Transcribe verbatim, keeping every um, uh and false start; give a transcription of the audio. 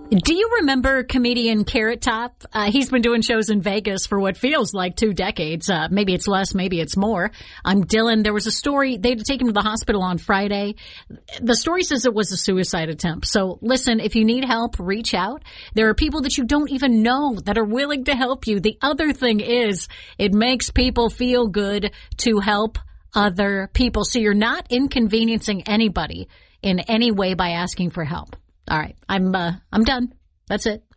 Do you remember comedian Carrot Top? Uh, he's been doing shows in Vegas for what feels like two decades. Uh, maybe it's less, maybe it's more. I'm Dylan. There was a story. They had to take him to the hospital on Friday. The story says it was a suicide attempt. So listen, if you need help, reach out. There are people that you don't even know that are willing to help you. The other thing is it makes people feel good to help other people. So you're not inconveniencing anybody in any way by asking for help. All right. I'm, uh, I'm done. That's it.